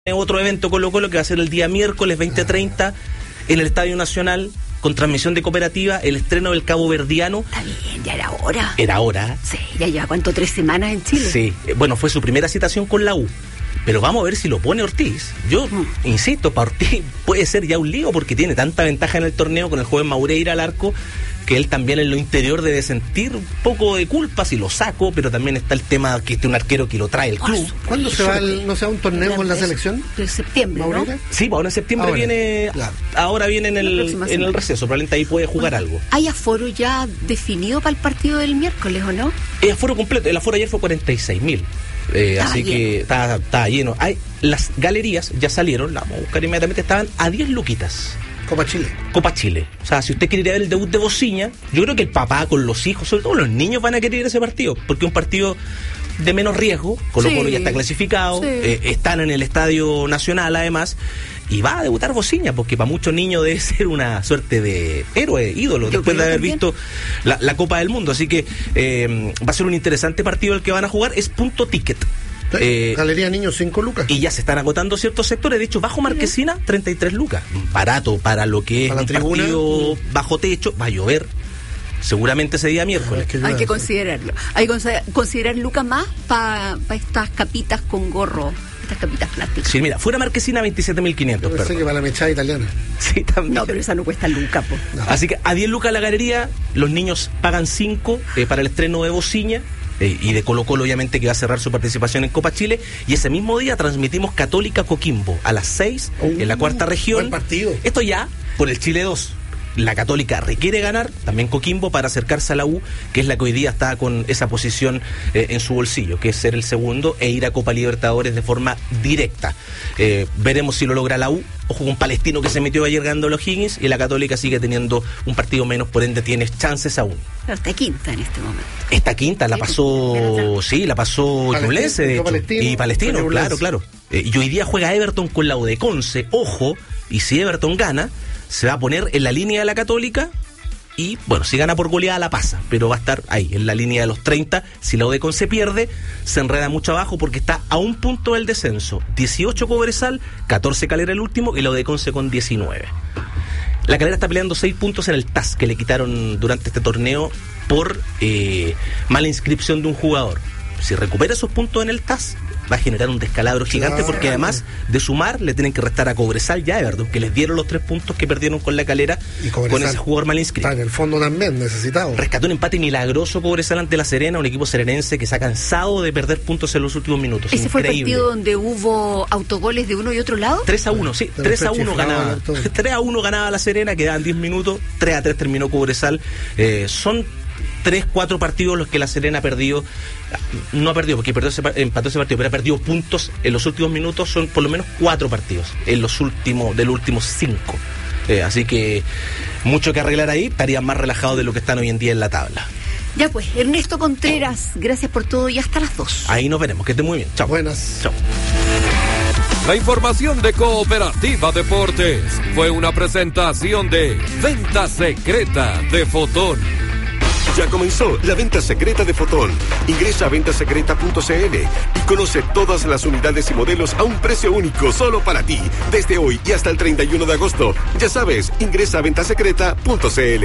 otro evento Colo-Colo que va a ser el día miércoles 20:30 en el Estadio Nacional, con transmisión de Cooperativa, el estreno del caboverdiano. Está bien, ya era hora. Era hora. Sí, ya lleva, ¿cuánto? 3 semanas en Chile. Sí, bueno, fue su primera citación con la U. Pero vamos a ver si lo pone Ortiz. Yo insisto, para Ortiz puede ser ya un lío porque tiene tanta ventaja en el torneo con el joven Maureira al arco, que él también en lo interior debe sentir un poco de culpa si lo saco, pero también está el tema que un arquero que lo trae el club. ¿Cuándo se va no se va un torneo con la selección? En septiembre, ¿Maureira? ¿no? Sí, ahora en septiembre viene, claro. Ahora viene en el receso, probablemente ahí puede jugar algo. ¿Hay aforo ya definido para el partido del miércoles o no? El aforo completo, el aforo ayer fue 46.000. Así lleno. Que está lleno. Las galerías ya salieron, la vamos a buscar inmediatamente, estaban a 10 luquitas. Copa Chile. Copa Chile. O sea, si usted quiere ir a ver el debut de Bociña, yo creo que el papá con los hijos, sobre todo los niños, van a querer ir a ese partido, porque es un partido de menos riesgo. Colo-Colo ya está clasificado, están en el Estadio Nacional además, y va a debutar Bociña, porque para muchos niños debe ser una suerte de héroe, ídolo, después de haber visto la Copa del Mundo. Así que va a ser un interesante partido el que van a jugar. Es punto ticket. Galería Niños 5 lucas. Y ya se están agotando ciertos sectores. De hecho, bajo Marquesina 33 lucas. Barato para lo que es un partido bajo techo. Va a llover seguramente ese día miércoles. Hay que considerarlo. Hay que considerar lucas más para estas capitas con gorro, estas capitas plásticas. Sí, mira, fuera Marquesina 27.500. Pensé que para la mechada italiana. Sí, también. No, pero esa no cuesta lucas, po. No. Así que a 10 lucas la galería, los niños pagan 5 para el estreno de Bociña. Y de Colo-Colo obviamente que va a cerrar su participación en Copa Chile, y ese mismo día transmitimos Católica Coquimbo a las 6 en la cuarta región. Buen partido. Esto ya por el Chile 2. La Católica requiere ganar, también Coquimbo, para acercarse a la U, que es la que hoy día está con esa posición en su bolsillo, que es ser el segundo e ir a Copa Libertadores de forma directa. Veremos si lo logra la U. Ojo con Palestino, que se metió ayer ganando los Higgins, y la Católica sigue teniendo un partido menos, por ende tiene chances aún. Pero está quinta en este momento. Esta quinta la pasó Ñublense, de hecho, y Palestino, claro. Y hoy día juega Everton con la U de Conce, ojo, y si Everton gana, se va a poner en la línea de la Católica, y bueno, si gana por goleada la pasa, pero va a estar ahí, en la línea de los 30. Si la U de Conce pierde, se enreda mucho abajo porque está a un punto del descenso. 18 Cobresal, 14 Calera el último, y la U de Conce con 19. La Calera está peleando 6 puntos en el TAS, que le quitaron durante este torneo por mala inscripción de un jugador. Si recupera esos puntos en el TAS, va a generar un descalabro gigante, porque además de sumar le tienen que restar a Cobresal y a Everton, que les dieron los 3 puntos que perdieron con la Calera, y con ese jugador mal inscrito. Está en el fondo también necesitado. Rescató un empate milagroso Cobresal ante la Serena, un equipo serenense que se ha cansado de perder puntos en los últimos minutos. ¿Ese increíble. fue el partido donde hubo autogoles de uno y otro lado? 3-1, sí, 3-1 ganaba. 3-1 ganaba la Serena, quedaban 10 minutos, 3-3 terminó Cobresal. Son 3-4 partidos los que la Serena perdió. No ha perdido porque empató ese partido, pero ha perdido puntos en los últimos minutos. Son por lo menos 4 partidos en los últimos 5. Así que mucho que arreglar ahí. Estarían más relajados de lo que están hoy en día en la tabla. Ya pues, Ernesto Contreras, gracias por todo y hasta las 2. Ahí nos veremos, que estén muy bien. Chao. Buenas. Chao. La información de Cooperativa Deportes fue una presentación de Venta Secreta de Fotón. Ya comenzó la venta secreta de Fotón. Ingresa a ventasecreta.cl y conoce todas las unidades y modelos a un precio único solo para ti, desde hoy y hasta el 31 de agosto. Ya sabes, ingresa a ventasecreta.cl.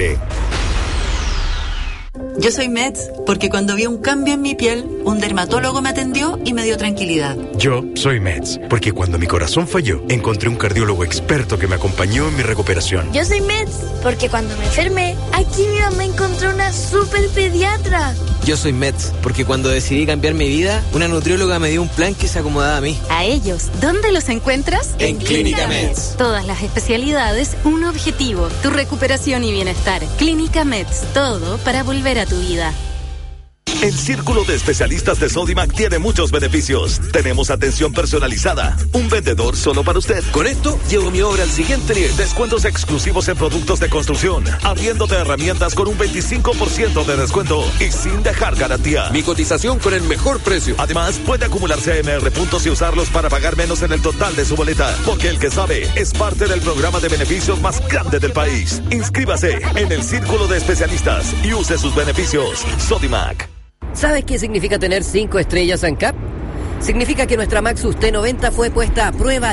Yo soy Meds porque cuando vi un cambio en mi piel, un dermatólogo me atendió y me dio tranquilidad. Yo soy Meds porque cuando mi corazón falló, encontré un cardiólogo experto que me acompañó en mi recuperación. Yo soy Meds porque cuando me enfermé, aquí mi mamá encontró una super pediatra. Yo soy Meds porque cuando decidí cambiar mi vida, una nutrióloga me dio un plan que se acomodaba a mí. A ellos, ¿dónde los encuentras? En Clínica Meds. Todas las especialidades, un objetivo, tu recuperación y bienestar. Clínica Meds, todo para volver a tu vida. El Círculo de Especialistas de Sodimac tiene muchos beneficios. Tenemos atención personalizada, un vendedor solo para usted. Con esto, llevo mi obra al siguiente nivel. Descuentos exclusivos en productos de construcción, abriéndote herramientas con un 25% de descuento y sin dejar garantía. Mi cotización con el mejor precio. Además, puede acumularse AMR puntos y usarlos para pagar menos en el total de su boleta. Porque el que sabe es parte del programa de beneficios más grande del país. Inscríbase en el Círculo de Especialistas y use sus beneficios. Sodimac. ¿Sabes qué significa tener 5 estrellas ANCAP? Significa que nuestra Maxus T90 fue puesta a prueba